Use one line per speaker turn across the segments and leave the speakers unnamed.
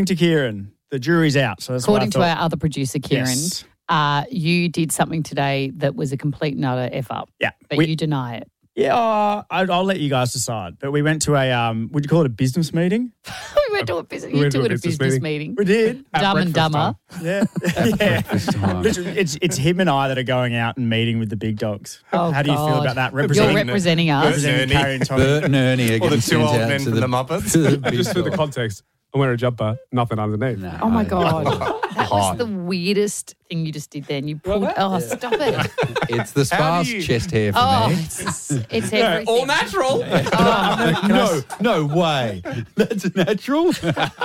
To Kieran, the jury's out. So that's
According
what
to
I thought.
our other producer, Kieran,
Yes.
you did something today that was a complete and utter F-up.
Yeah.
But you deny it.
Yeah, I'll let you guys decide. But we went to a, would you call it a business meeting?
We went to a business, you two at a business meeting.
We did.
Dumb and Dumber.
Yeah. Yeah. Literally, it's him and I that are going out and meeting with the big dogs.
Oh,
How do you feel
God.
about that?
You're representing us.
Representing Carrie and Tommy.
Bert and Ernie are
Or
getting
the two
sent
old
out
men
to
from the Muppets.
Just for the context, I'm wearing a jumper, nothing underneath.
No.
Oh, my God. That was the weirdest thing you just did then. You pulled... Oh, stop it.
It's the
How do
sparse
you-
chest hair for
Oh,
me.
it's everything.
All natural.
No way. That's natural.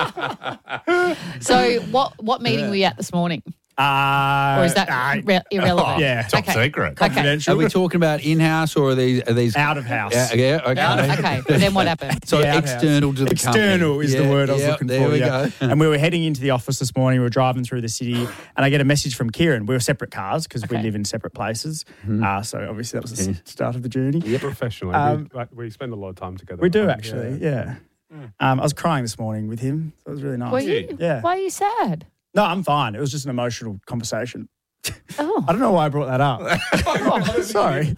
So what meeting were you at this morning?
Or
Or is that irrelevant?
yeah.
Top secret.
Confidential.
Are we talking about in-house or are these
Out of house.
Yeah, okay.
Okay, but then what happened?
So
Yeah,
external to the
External
company.
is the word I was looking
there
for.
we
yeah.
go.
And we were heading into the office this morning. We were driving through the city, and I get a message from Kieran. We were separate cars because we
Okay.
live in separate places. So obviously that was the start of the journey.
Professionally. We spend a lot of time together.
We do actually, yeah. I was crying this morning with him. So it was really nice.
Were you?
Yeah.
Why are you sad?
No, I'm fine. It was just an emotional conversation.
Oh,
I don't know why I brought that up. Sorry.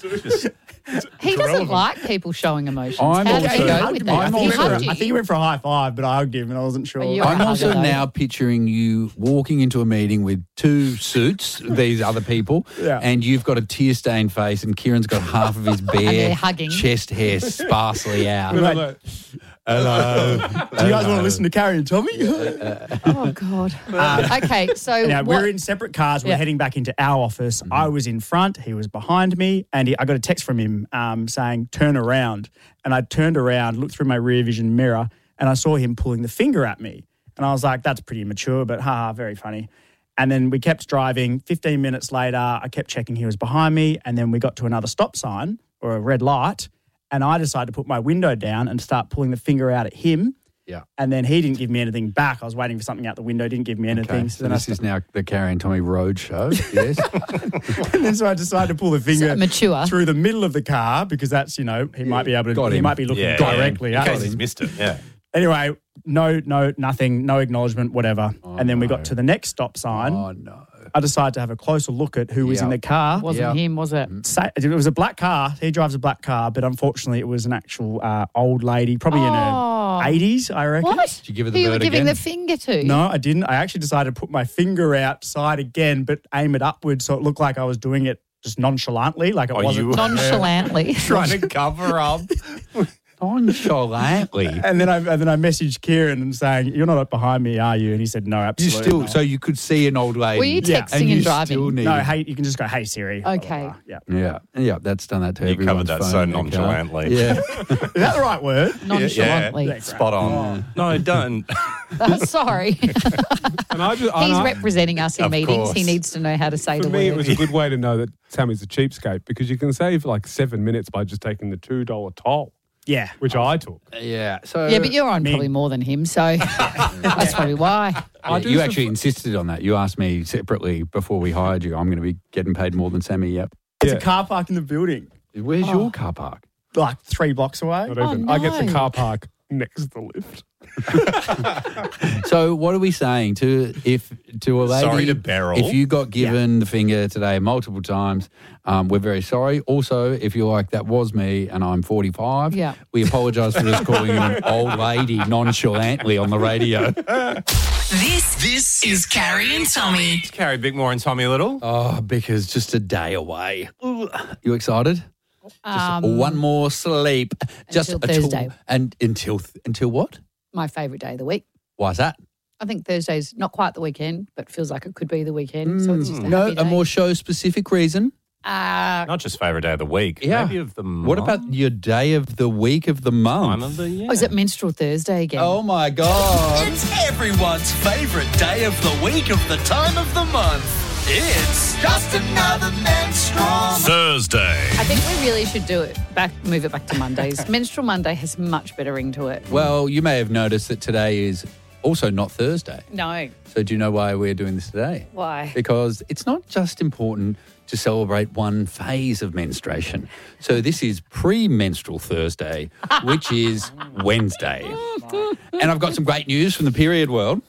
he doesn't like people showing emotions.
I'm
How did
also-
you go
I'm
with
also-
that? He hugged you.
I think he went for a high five, but I hugged him and I wasn't sure.
Are you-
I'm
Right,
also
though.
now picturing you walking into a meeting with two suits, these other people,
Yeah.
and you've got a tear-stained face and Kieran's got half of his bare
they're hugging.
chest hair sparsely out.
We're like,
Hello.
do you guys want to listen to Carrie and Tommy?
Oh, God. Okay, so
Now,
what,
we're in separate cars. We're
Yeah.
heading back into our office. I was in front. He was behind me. And I got a text from him saying, turn around. And I turned around, looked through my rear vision mirror, and I saw him pulling the finger at me. And I was like, that's pretty immature, but haha, very funny. And then we kept driving. 15 minutes later, I kept checking he was behind me. And then we got to another stop sign or a red light. And I decided to put my window down and start pulling the finger out at him.
Yeah.
And then he didn't give me anything back. I was waiting for something out the window, didn't give me anything.
Okay,
So
so
then
this is now the Carrie and Tommy Road Show. Yes.
And then so I decided to pull the finger
mature.
through the middle of the car because that's, he might be able to,
Got
he
him.
might be looking directly
In
at
case
him.
he's missed it. Yeah.
Anyway, no, nothing, no acknowledgement, whatever. And then we got to the next stop sign.
Oh, no.
I decided to have a closer look at who was in
Yeah.
the car.
wasn't him, was it?
It was a black car. He drives a black car, but unfortunately it was an actual old lady, probably in her 80s, I reckon.
What?
Did you give her
Who
the
you were
bird
giving
again?
the finger to?
No, I didn't. I actually decided to put my finger outside again, but aim it upwards so it looked like I was doing it just nonchalantly, like it wasn't.
Nonchalantly.
Trying to cover up.
Nonchalantly.
And then I messaged Kieran and saying, "You're not up behind me, are you?" And he said, "No,
You
absolutely."
still,
not."
so you could see an old lady.
Were you
Yeah.
texting
and you
and driving?
still need
No, hey, you can just go, "Hey Siri." blah, blah,
Okay.
blah.
Yeah, that's done that to
You
everyone's
covered that
phone
so
in their car.
nonchalantly.
Yeah.
Is that the right word?
Nonchalantly.
Yeah.
Spot on. No, don't.
Sorry.
And I just,
He's representing us in
Of
meetings.
course.
He needs to know how to say
for
the
me, it
word.
was a good way to know that Tammy's a cheapskate because you can save like 7 minutes by just taking the $2 toll,
Yeah.
which I took.
Yeah. So
Yeah, but you're on probably more than him, so that's probably why.
you actually insisted on that. You asked me separately before we hired you. I'm going to be getting paid more than Sammy. Yep.
It's
Yeah.
a car park in the building,
Where's your car park?
like 3 blocks away.
Not
Oh,
even. I get the
no.
car park next to the lift.
So what are we saying to a lady?
Sorry to Beryl.
If you got given the finger today multiple times, we're very sorry. Also, if you're like, that was me and I'm 45,
Yeah.
we apologise for just calling you an old lady nonchalantly on the radio.
This is Carrie and Tommy.
It's Carrie Bickmore and Tommy Little.
Oh, Becca's just a day away. Ooh. You excited? Just one more sleep. Just
Until Thursday.
And until what?
My favourite day of the week.
Why's that?
I think Thursday's not quite the weekend, but feels like it could be the weekend. So it's just a
No,
happy
a
day.
more show-specific reason.
Not just favourite day of the week.
Yeah.
Maybe of the month.
What about your day of the week of the month?
Time of the year?
Oh, is it Menstrual Thursday again?
Oh, my God.
It's everyone's favourite day of the week of the time of the month. It's just another menstrual
Thursday.
I think we really should move it back to Mondays. Menstrual Monday has much better ring to it.
Well, you may have noticed that today is also not Thursday.
No.
So do you know why we're doing this today?
Why?
Because it's not just important to celebrate one phase of menstruation. So this is pre-menstrual Thursday, which is Wednesday. And I've got some great news from the period world.